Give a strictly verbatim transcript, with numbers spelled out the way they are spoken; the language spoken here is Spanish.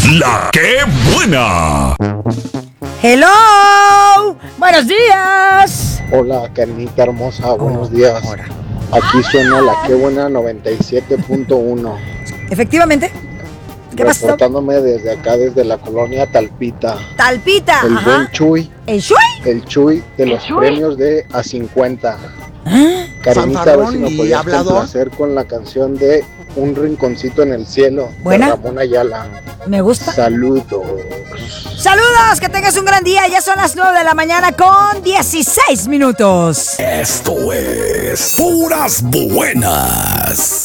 La que buena. Hello, buenos días. Hola, Carnita hermosa, buenos días. Ahora. Aquí suena la que buena noventa y siete punto uno. Efectivamente. ¿Qué pasó? Reportándome desde acá, desde la colonia Talpita. Talpita, El ajá. buen Chuy. ¿El Chuy? El Chuy de los premios de A cincuenta. ¿Ah? Carnita, a ver si Fanfarrón me y podías hablador. complacer con la canción de Un rinconcito en el cielo. ¿Buena? De Ramón Ayala. Me gusta. Saludos. Saludos, que tengas un gran día. Ya son las nueve de la mañana con dieciséis minutos. Esto es Puras Buenas.